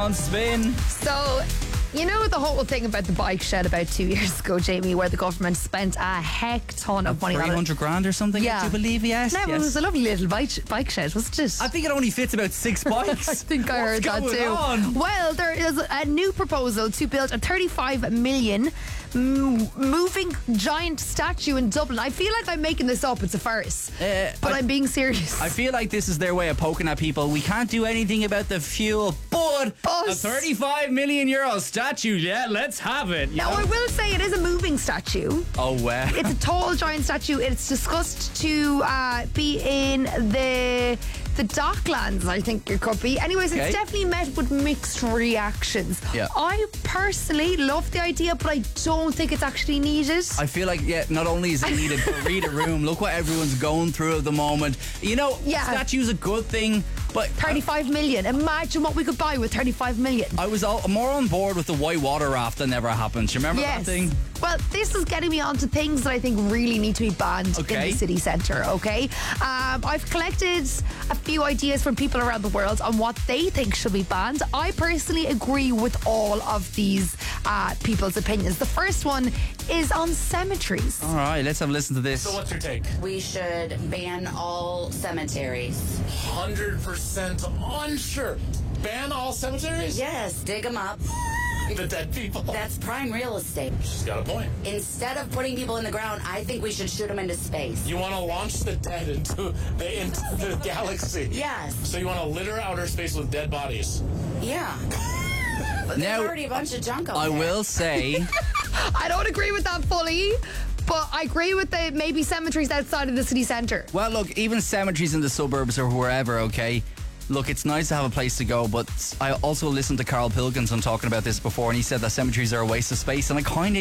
on Spin. So, you know the whole thing about the bike shed about 2 years ago, Jamie, where the government spent a heck ton of money on it. 300 grand or something, Yeah. do you believe? Yes. No, yes. it was a lovely little bike shed, wasn't it? I think it only fits about 6 bikes. I think I heard that What's too. going on? Well, there is a new proposal to build a 35 million moving giant statue in Dublin. I feel like I'm making this up. It's a farce. But I'm being serious. I feel like this is their way of poking at people. We can't do anything about the fuel, but a 35 million euro statue, yeah, let's have it. Now, I will say it is a moving statue. Oh, wow. It's a tall, giant statue. It's discussed to be in the Docklands, I think it could be. Anyways, Okay. it's definitely met with mixed reactions. Yeah. I personally love the idea, but I don't think it's actually needed. I feel like, yeah, not only is it needed, but read a room. Look what everyone's going through at the moment. You know, Yeah. statue's a good thing, but 35 million. Imagine what we could buy with 35 million. I was more on board with the white water raft that never happened. Do you remember Yes. that thing? Well, this is getting me onto things that I think really need to be banned in Okay. the city centre, okay? I've collected a few ideas from people around the world on what they think should be banned. I personally agree with all of these people's opinions. The first one is on cemeteries. All right, let's have a listen to this. So what's your take? We should ban all cemeteries. 100% unsure. Ban all cemeteries? Yes, dig them up. The dead people. That's prime real estate. She's got a point. Instead of putting people in the ground, I think we should shoot them into space. You want to launch the dead into the galaxy. Yes. So you want to litter outer space with dead bodies. Yeah. There's Now, already a bunch of junk out I there. will say, I don't agree with that fully, but I agree with the maybe cemeteries outside of the city centre. well, look, even cemeteries in the suburbs or wherever, okay? Look, it's nice to have a place to go, but I also listened to Carl Pilkins on talking about this before, and he said that cemeteries are a waste of space, and I kind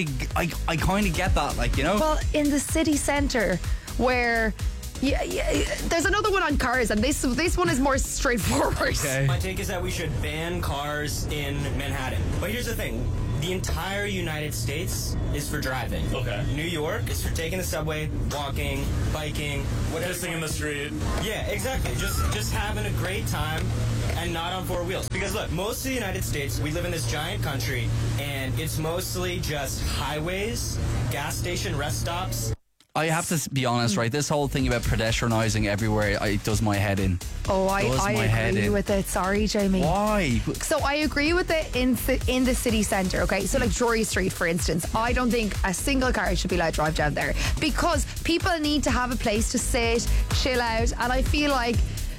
of get that, like, you know? Well, in the city centre, where there's another one on cars, and this one is more straightforward. Okay. My take is that we should ban cars in Manhattan. But here's the thing. The entire United States is for driving. Okay. New York is for taking the subway, walking, biking, whatever. Pissing in the street. Yeah, exactly. Just having a great time and not on four wheels. Because look, most of the United States, we live in this giant country, and it's mostly just highways, gas station rest stops. I have to be honest, right? This whole thing about pedestrianising everywhere, it does my head in. Oh, Does I my head agree in. with it. Sorry, Jamie. Why? So I agree with it in the city centre, okay? So like Drury Street, for instance, I don't think a single car should be allowed to drive down there because people need to have a place to sit, chill out, and I feel like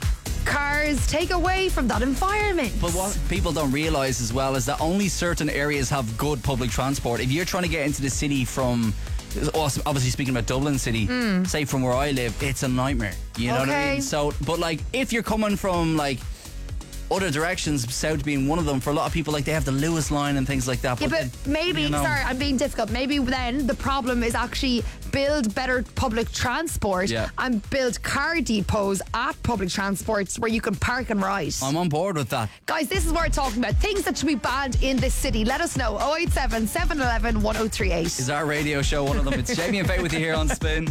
cars take away from that environment. But what people don't realise as well is that only certain areas have good public transport. If you're trying to get into the city from, obviously speaking about Dublin City, say from where I live, it's a nightmare. You know what I Okay. mean? So, but like, if you're coming from like other directions, south being one of them, for a lot of people, like they have the Lewis line and things like that. Yeah, but maybe, you know. sorry, I'm being difficult. Maybe then the problem is actually build better public transport Yeah. and build car depots at public transports where you can park and ride. I'm on board with that. Guys, this is what we're talking about. Things that should be banned in this city. Let us know. 087 711 1038. Is our radio show one of them? It's Jamie and Faye with you here on Spin.